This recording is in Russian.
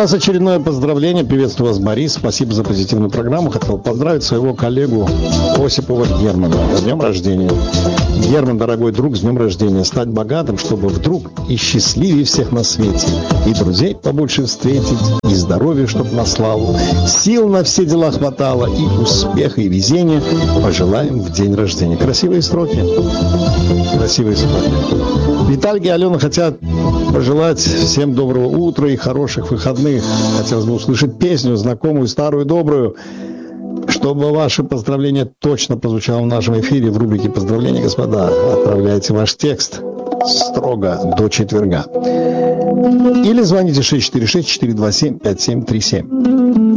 нас очередное поздравление. Приветствую вас, Борис. Спасибо за позитивную программу. Хотел поздравить своего коллегу Осипова Германа с днем рождения. Герман, дорогой друг, с днем рождения. Стать богатым, чтобы вдруг и счастливее всех на свете. И друзей побольше встретить, и здоровья, чтоб на славу. Сил на все дела хватало, и успеха, и везения пожелаем в день рождения. Красивые строки. Красивые строки. Виталий и Алена хотят пожелать всем доброго утра и хороших выходных. Хотелось бы услышать песню, знакомую, старую, добрую, чтобы ваше поздравление точно прозвучало в нашем эфире в рубрике «Поздравления, господа». Отправляйте ваш текст строго до четверга. Или звоните 646-427-5737.